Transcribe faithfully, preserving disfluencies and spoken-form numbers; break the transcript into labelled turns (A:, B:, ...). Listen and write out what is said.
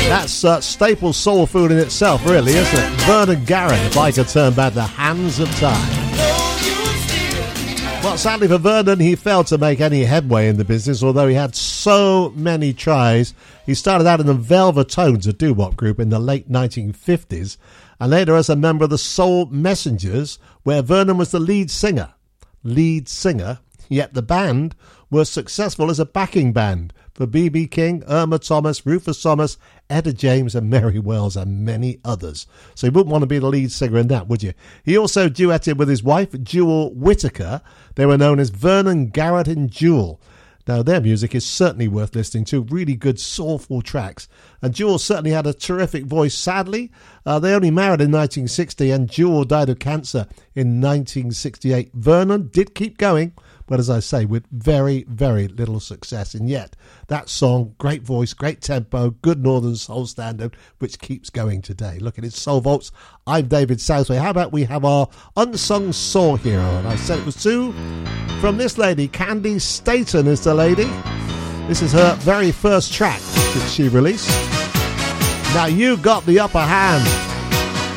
A: That's uh, staple soul food in itself, really, isn't it? Vernon Garrett, If I Could Turn Back the Hands of Time. Well, sadly for Vernon, he failed to make any headway in the business, although he had so many tries. He started out in the Velvetones, a doo-wop group, in the late nineteen fifties, and later as a member of the Soul Messengers, where Vernon was the lead singer. Lead singer, yet the band was successful as a backing band for B B King, Irma Thomas, Rufus Thomas, Etta James and Mary Wells and many others. So you wouldn't want to be the lead singer in that, would you? He also duetted with his wife, Jewel Whitaker. They were known as Vernon Garrett and Jewel. Now, their music is certainly worth listening to. Really good, soulful tracks. And Jewel certainly had a terrific voice. Sadly, uh, they only married in nineteen sixty and Jewel died of cancer in nineteen sixty-eight. Vernon did keep going, but as I say, with very, very little success. And yet, that song, great voice, great tempo, good Northern Soul standard, which keeps going today. Look at it, Soul Vaults. I'm David Southway. How about we have our unsung soul hero? And I said it was two from this lady. Candy Staton is the lady. This is her very first track that she released. Now You Got the Upper Hand.